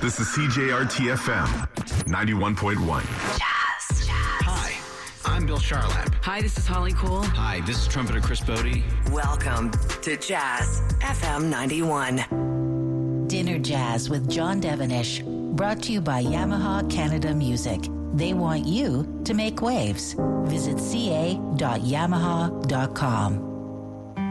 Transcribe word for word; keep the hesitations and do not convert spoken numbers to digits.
This is C J R T F M, ninety-one point one. Jazz. Jazz. Hi, I'm Bill Charlap. Hi, this is Holly Cool. Hi, this is trumpeter Chris Bodie. Welcome to Jazz F M ninety-one. Dinner Jazz with John Devenish. Brought to you by Yamaha Canada Music. They want you to make waves. Visit c a dot yamaha dot com.